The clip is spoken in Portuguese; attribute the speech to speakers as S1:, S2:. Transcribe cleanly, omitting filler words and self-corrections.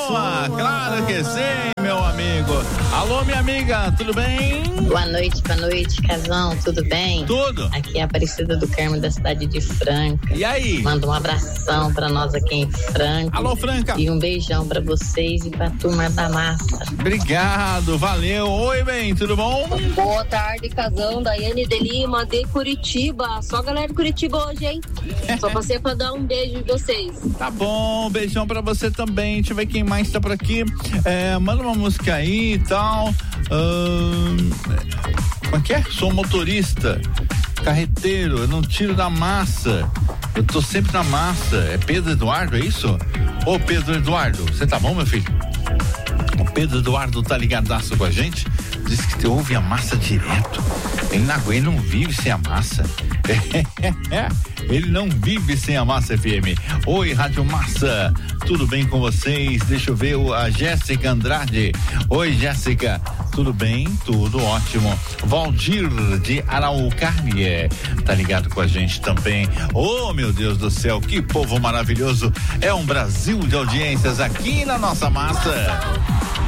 S1: boa, claro que sim, meu amigo. Alô, minha amiga, tudo bem?
S2: Boa noite, casão, tudo bem?
S1: Tudo.
S2: Aqui é a Aparecida do Carmo, da cidade de Franca.
S1: E aí?
S2: Manda um abração pra nós aqui em Franca.
S1: Alô, Franca.
S2: E um beijão pra vocês e pra turma da massa.
S1: Obrigado, valeu. Oi, bem, tudo bom?
S3: Boa tarde, casão, Daiane de Lima, de Curitiba. Só galera de Curitiba hoje, hein? Só passei pra dar um beijo em vocês.
S1: Tá bom, beijão pra você também. Deixa eu ver quem mais tá por aqui. Manda uma música aí e tal. Como é que é? Sou motorista, carreteiro, eu não tiro da massa. Eu tô sempre na massa. É Pedro Eduardo, é isso? Ô, Pedro Eduardo, você tá bom, meu filho? O Pedro Eduardo tá ligadaço com a gente. Diz que ouve a massa direto. Ele não vive sem a massa. Ele não vive sem a Massa FM. Oi, Rádio Massa, tudo bem com vocês? Deixa eu ver a Jéssica Andrade. Oi, Jéssica, tudo bem? Tudo ótimo. Valdir de Araucária tá ligado com a gente também. Oh, meu Deus do céu, que povo maravilhoso. É um Brasil de audiências aqui na nossa massa.